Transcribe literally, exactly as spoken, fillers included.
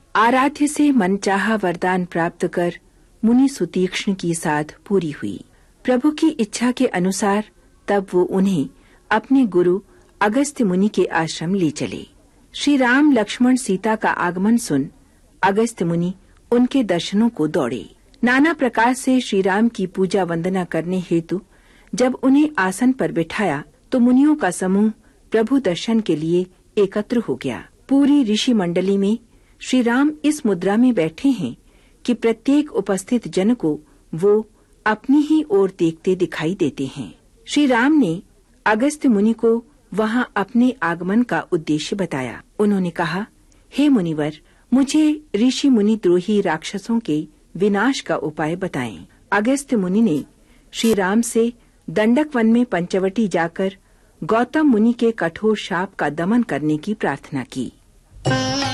आराध्य से मनचाहा वरदान प्राप्त कर मुनि सुतीक्ष्ण की साध पूरी हुई। प्रभु की इच्छा के अनुसार तब वो उन्हें अपने गुरु अगस्त्य मुनि के आश्रम ले चले। श्री राम लक्ष्मण सीता का आगमन सुन अगस्त्य मुनि उनके दर्शनों को दौड़े। नाना प्रकार से श्री राम की पूजा वंदना करने हेतु जब उन्हें आसन पर बिठाया तो मुनियों का समूह प्रभु दर्शन के लिए एकत्र हो गया। पूरी ऋषि मंडली में श्री राम इस मुद्रा में बैठे हैं कि प्रत्येक उपस्थित जन को वो अपनी ही ओर देखते दिखाई देते हैं। श्री राम ने अगस्त्य मुनि को वहां अपने आगमन का उद्देश्य बताया। उन्होंने कहा, हे मुनिवर, मुझे ऋषि मुनि द्रोही राक्षसों के विनाश का उपाय बताएं। अगस्त्य मुनि ने श्री राम से दंडक वन में पंचवटी जाकर गौतम मुनि के कठोर शाप का दमन करने की प्रार्थना की।